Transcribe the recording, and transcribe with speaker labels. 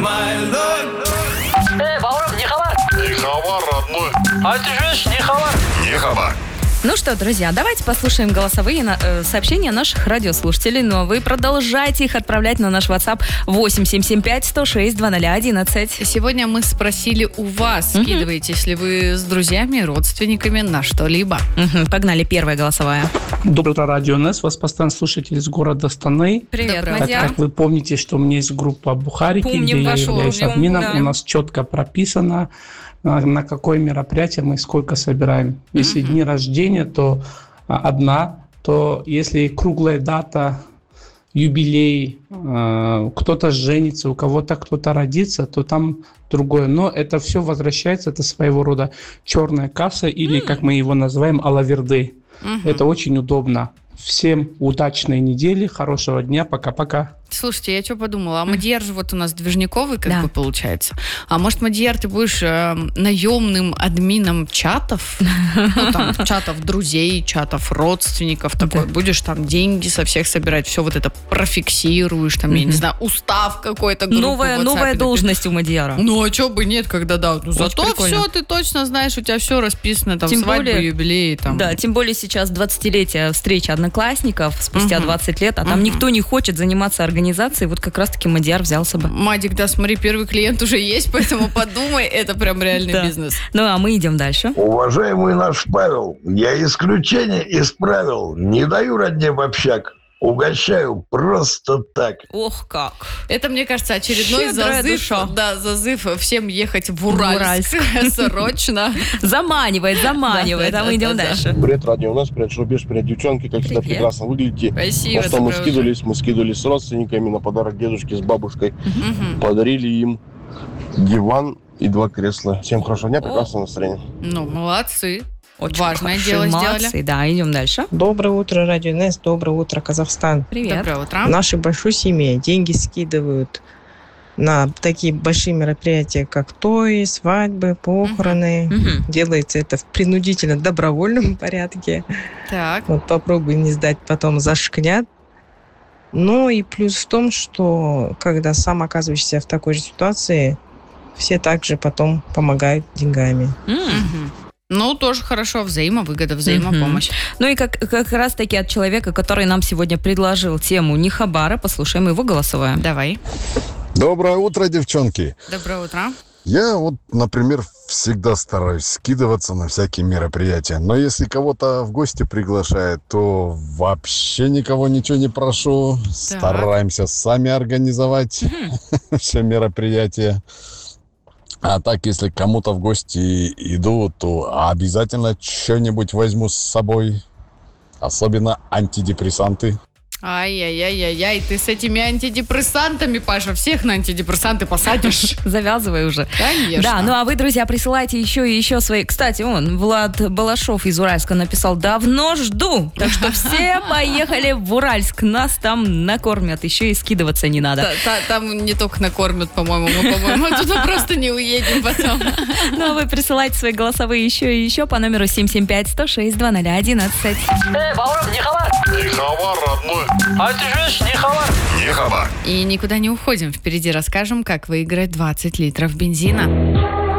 Speaker 1: Бауырым, не хабар?
Speaker 2: Не хабар, родной.
Speaker 1: А ты же не хабар?
Speaker 2: Не хабар.
Speaker 3: Ну что, друзья, давайте послушаем голосовые сообщения наших радиослушателей. Ну а вы продолжайте их отправлять на наш WhatsApp 8775-106-2011.
Speaker 4: Сегодня мы спросили у вас, скидываетесь ли вы с друзьями, родственниками на что-либо.
Speaker 3: Погнали, первая голосовая.
Speaker 5: Доброе утро, Радио НС. Вас постоянно слушатель из города Станей.
Speaker 3: Привет,
Speaker 4: Доброе
Speaker 3: Мадяр.
Speaker 5: Как вы помните, что у меня есть группа Бухарики,
Speaker 3: Помним
Speaker 5: где я
Speaker 3: вашу,
Speaker 5: являюсь
Speaker 3: помним,
Speaker 5: админом.
Speaker 3: да.
Speaker 5: У нас четко прописано, на какое мероприятие мы сколько собираем. Если дни рождения, то одна, то если круглая дата, юбилей, кто-то женится, у кого-то кто-то родится, то там другое. Но это все возвращается, это своего рода черная касса или, как мы его называем, алаверды. Это очень удобно. Всем удачной недели, хорошего дня, пока-пока.
Speaker 4: Слушайте, я что подумала, а Мадьяр же вот у нас движниковый как
Speaker 3: Да.
Speaker 4: бы получается. А может, Мадьяр, ты будешь наемным админом чатов? Ну, там, чатов друзей, чатов родственников такой. Будешь там деньги со всех собирать, все вот это профиксируешь, там, я не знаю, устав какой-то группы в WhatsApp.
Speaker 3: Новая должность у Мадьяра.
Speaker 4: Ну, а что бы нет, когда да. Ну, зато
Speaker 3: прикольно.
Speaker 4: все, ты точно знаешь, у тебя все расписано, там,
Speaker 3: Тем
Speaker 4: свадьбы,
Speaker 3: более-
Speaker 4: юбилеи, там.
Speaker 3: Да, тем более сейчас 20-летие встречи одноклассников спустя 20 лет, а там никто не хочет заниматься организацией. Вот как раз-таки Мадьяр взялся бы.
Speaker 4: Мадик, да, смотри, первый клиент уже есть, поэтому подумай, это прям реальный
Speaker 3: Да.
Speaker 4: бизнес.
Speaker 3: Ну, а мы идем дальше.
Speaker 6: Уважаемый наш Павел, я исключение из правил. Не даю родне в общак. Угощаю просто так.
Speaker 3: Ох, как.
Speaker 4: Это, мне кажется, очередной
Speaker 3: Щедрая
Speaker 4: зазыв.
Speaker 3: душа.
Speaker 4: Да, зазыв всем ехать в Уральск. Срочно.
Speaker 3: Заманивает, а мы идем
Speaker 4: Да.
Speaker 3: дальше.
Speaker 7: Привет, Радио у нас, привет, Шубеш, привет, девчонки, как всегда
Speaker 3: Привет.
Speaker 7: прекрасно выглядите.
Speaker 4: Спасибо.
Speaker 7: То, что мы
Speaker 4: доброе
Speaker 7: скидывались с родственниками на подарок дедушке с бабушкой.
Speaker 4: Мгм.
Speaker 7: Подарили им диван и 2 кресла. Всем хорошего дня, прекрасного настроения.
Speaker 4: Ну, молодцы.
Speaker 3: Очень
Speaker 4: Важное
Speaker 3: хорошо,
Speaker 4: дело
Speaker 3: молодцы.
Speaker 4: сделали.
Speaker 3: Да, идем дальше.
Speaker 8: Доброе утро, Радио НС. Доброе утро, Казахстан.
Speaker 3: Привет.
Speaker 4: Доброе утро.
Speaker 8: В нашей большой семье деньги скидывают на такие большие мероприятия, как тои, свадьбы, похороны.
Speaker 3: Мгм.
Speaker 8: Делается это в принудительно добровольном порядке.
Speaker 4: Так.
Speaker 8: Вот попробуй не сдать, потом зашкнят. Ну и плюс в том, что когда сам оказываешься в такой же ситуации, все также потом помогают деньгами.
Speaker 4: Мгм. Ну, тоже хорошо. Взаимовыгода, взаимопомощь.
Speaker 3: Ну и как раз-таки от человека, который нам сегодня предложил тему Нихабара, послушаем его голосовое.
Speaker 4: Давай.
Speaker 2: Доброе утро, девчонки.
Speaker 4: Доброе утро.
Speaker 2: Я вот, например, всегда стараюсь скидываться на всякие мероприятия. Но если кого-то в гости приглашают, то вообще никого ничего не прошу. Стараемся сами организовать все мероприятия. А так, если кому-то в гости иду, то обязательно что-нибудь возьму с собой. Особенно антидепрессанты.
Speaker 4: Ай-яй-яй-яй-яй, ты с этими антидепрессантами, Паша, всех на антидепрессанты посадишь.
Speaker 3: Завязывай уже.
Speaker 4: Конечно.
Speaker 3: Да, ну а вы, друзья, присылайте еще и еще свои... Кстати, Влад Балашов из Уральска написал: давно жду. Так что все поехали в Уральск. Нас там накормят. Еще и скидываться не надо.
Speaker 4: Там не только накормят, по-моему, мы, по-моему, туда просто не уедем потом.
Speaker 3: Ну а вы присылайте свои голосовые еще и еще по номеру 775-106-2011.
Speaker 1: Бауырым, не хабар?
Speaker 2: Не хабар, родной.
Speaker 1: А ты же не хабар?
Speaker 2: Не хабар.
Speaker 4: И никуда не уходим. Впереди расскажем, как выиграть 20 литров бензина.